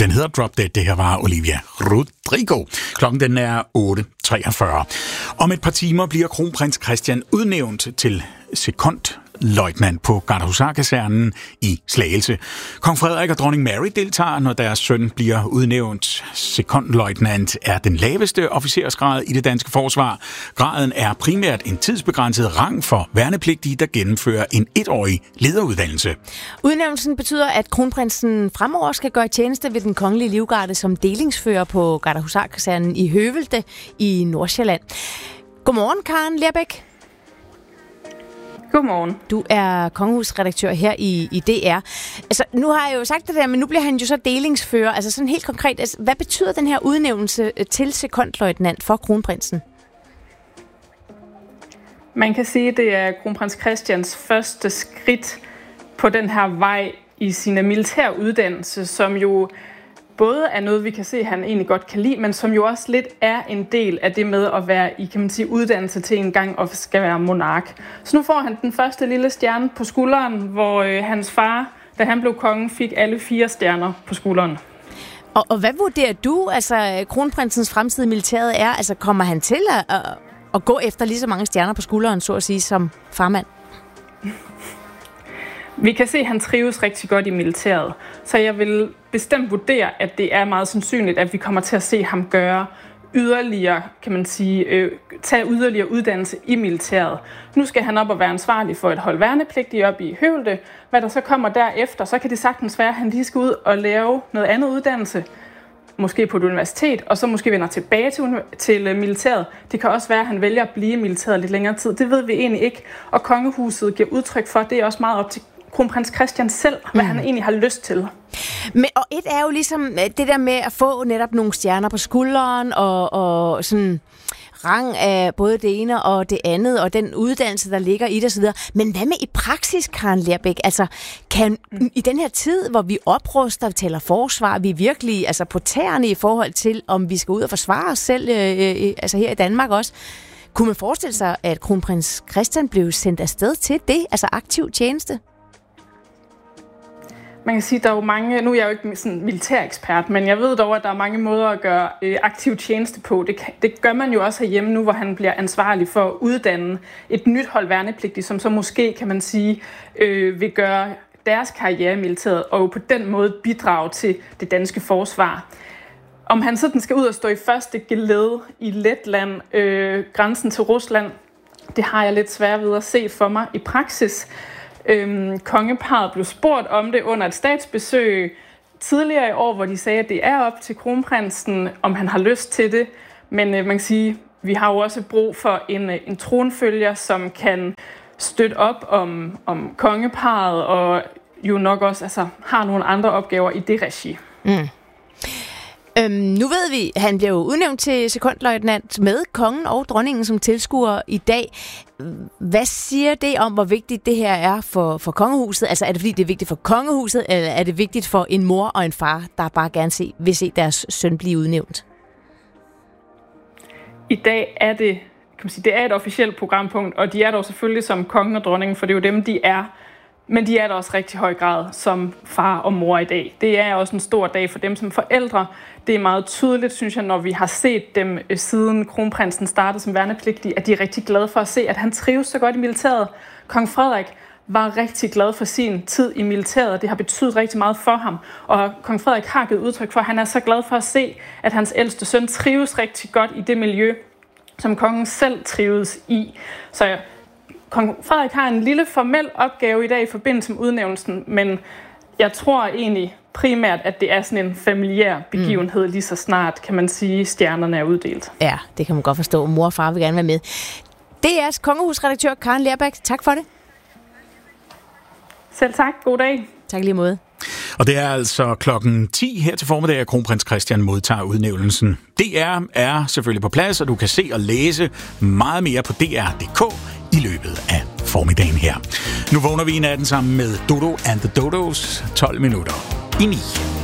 Den hedder Drop Dead. Det her var Olivia Rodrigo. Klokken den er 8.43. Om et par timer bliver kronprins Christian udnævnt til sekondløjtnant på Gardehusarkasernen i Slagelse. Kong Frederik og dronning Mary deltager, når deres søn bliver udnævnt. Sekondløjtnant er den laveste officersgrad i det danske forsvar. Graden er primært en tidsbegrænset rang for værnepligtige, der gennemfører en 1-årig lederuddannelse. Udnævnelsen betyder, at kronprinsen fremover skal gøre tjeneste ved den kongelige livgarde som delingsfører på Gardehusarkasernen i Høvelte i Nordsjælland. Godmorgen, Karen Lerbæk. Godmorgen. Du er kongehusredaktør her i DR. Altså, nu har jeg jo sagt det der, men nu bliver han jo så delingsfører. Altså sådan helt konkret, altså, hvad betyder den her udnævnelse til sekondløjtnant for kronprinsen? Man kan sige, at det er kronprins Christians første skridt på den her vej i sin militære uddannelse, som jo både er noget, vi kan se, at han egentlig godt kan lide, men som jo også lidt er en del af det med at være i, kan man sige, uddannelse til en gang og skal være monark. Så nu får han den første lille stjerne på skulderen, hvor hans far, da han blev konge, fik alle 4 stjerner på skulderen. Og hvad vurderer du, altså kronprinsens fremtid i militæret er? Altså kommer han til at gå efter lige så mange stjerner på skulderen, så at sige, som farmand? Vi kan se, at han trives rigtig godt i militæret, så jeg vil bestemt vurdere, at det er meget sandsynligt, at vi kommer til at se ham gøre yderligere, kan man sige, tage yderligere uddannelse i militæret. Nu skal han op og være ansvarlig for et hold værnepligtige op i Høvelte. Hvad der så kommer derefter, så kan det sagtens være, at han lige skal ud og lave noget andet uddannelse, måske på et universitet, og så måske vender tilbage til militæret. Det kan også være, at han vælger at blive i militæret lidt længere tid. Det ved vi egentlig ikke, og kongehuset giver udtryk for, det er også meget op til kronprins Christian selv, hvad han egentlig har lyst til. Men, og et er jo ligesom det der med at få netop nogle stjerner på skulderen, og sådan rang af både det ene og det andet, og den uddannelse, der ligger i det osv. Men hvad med i praksis, Karen Lerbæk? Altså, kan i den her tid, hvor vi opruster, vi taler forsvar, vi er virkelig altså, på tæerne i forhold til, om vi skal ud og forsvare os selv, altså her i Danmark også, kunne man forestille sig, at kronprins Christian blev sendt afsted til det, altså aktiv tjeneste? Man kan sige, at der er jo mange, nu er jeg jo ikke sådan militærekspert, men jeg ved dog, at der er mange måder at gøre aktiv tjeneste på. Det gør man jo også herhjemme nu, hvor han bliver ansvarlig for at uddanne et nyt hold værnepligtige, som så måske, kan man sige, vil gøre deres karriere i militæret, og på den måde bidrage til det danske forsvar. Om han sådan skal ud og stå i første geled i Letland, grænsen til Rusland, det har jeg lidt svært ved at se for mig i praksis. Kongeparret blev spurgt om det under et statsbesøg tidligere i år, hvor de sagde, at det er op til kronprinsen, om han har lyst til det. Men man kan sige, vi har jo også brug for en tronfølger, som kan støtte op om kongeparret, og jo nok også altså, har nogle andre opgaver i det regi. Nu ved vi, at han blev udnævnt til sekondløjtnant med kongen og dronningen som tilskuer i dag. Hvad siger det om, hvor vigtigt det her er for kongehuset? Altså er det fordi, det er vigtigt for kongehuset, eller er det vigtigt for en mor og en far, der bare gerne vil se deres søn blive udnævnt? I dag er det, kan man sige, det er et officielt programpunkt, og de er dog selvfølgelig som kongen og dronningen, for det er jo dem, de er. Men de er der også rigtig høj grad som far og mor i dag. Det er også en stor dag for dem som forældre. Det er meget tydeligt, synes jeg, når vi har set dem siden kronprinsen startede som værnepligtig, at de er rigtig glade for at se, at han trives så godt i militæret. Kong Frederik var rigtig glad for sin tid i militæret. Det har betydet rigtig meget for ham. Og kong Frederik har givet udtryk for, at han er så glad for at se, at hans ældste søn trives rigtig godt i det miljø, som kongen selv trives i. Så kong Frederik har en lille formel opgave i dag i forbindelse med udnævnelsen, men jeg tror egentlig primært, at det er sådan en familiær begivenhed lige så snart, kan man sige, stjernerne er uddelt. Ja, det kan man godt forstå. Mor og far vil gerne være med. DR's kongehusredaktør Karen Lerbæk, tak for det. Selv tak. God dag. Tak lige måde. Og det er altså klokken 10 her til formiddag, at kronprins Christian modtager udnævnelsen. DR er selvfølgelig på plads, og du kan se og læse meget mere på dr.dk i løbet af formiddagen her. Nu vågner vi i natten sammen med Dodo and the Dodos, 12 minutter i 9.